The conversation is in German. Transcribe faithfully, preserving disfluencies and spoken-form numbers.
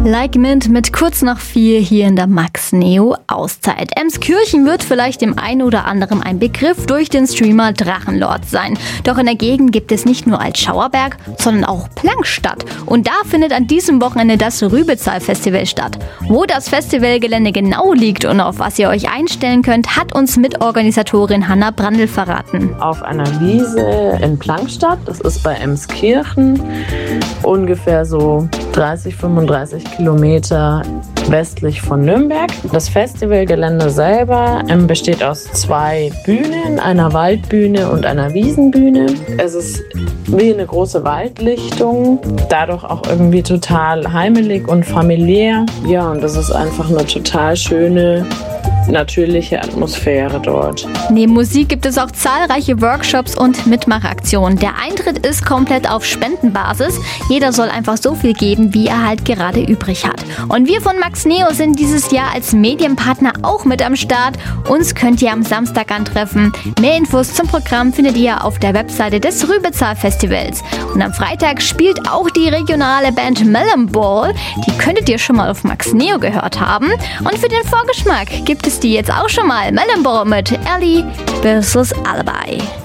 Like Mint mit kurz nach vier hier in der Max Neo Auszeit. Emskirchen wird vielleicht dem einen oder anderen ein Begriff durch den Streamer Drachenlord sein. Doch in der Gegend gibt es nicht nur Altschauerberg, sondern auch Plankstadt. Und da findet an diesem Wochenende das Rübezahl-Festival statt. Wo das Festivalgelände genau liegt und auf was ihr euch einstellen könnt, hat uns Mitorganisatorin Hanna Brandl verraten. Auf einer Wiese in Plankstadt, das ist bei Emskirchen, ungefähr so dreißig, fünfunddreißig Kilometer westlich von Nürnberg. Das Festivalgelände selber ähm, besteht aus zwei Bühnen, einer Waldbühne und einer Wiesenbühne. Es ist wie eine große Waldlichtung, dadurch auch irgendwie total heimelig und familiär. Ja, und das ist einfach eine total schöne, natürliche Atmosphäre dort. Neben Musik gibt es auch zahlreiche Workshops und Mitmachaktionen. Der Eintritt ist komplett auf Spendenbasis. Jeder soll einfach so viel geben, wie er halt gerade übrig hat. Und wir von Max Neo sind dieses Jahr als Medienpartner auch mit am Start. Uns könnt ihr am Samstag antreffen. Mehr Infos zum Programm findet ihr auf der Webseite des Rübezahl-Festivals. Und am Freitag spielt auch die regionale Band Melon Ball. Die könntet ihr schon mal auf Max Neo gehört haben. Und für den Vorgeschmack gibt es die jetzt auch schon mal. Melon Ball mit Ellie versus Alibi.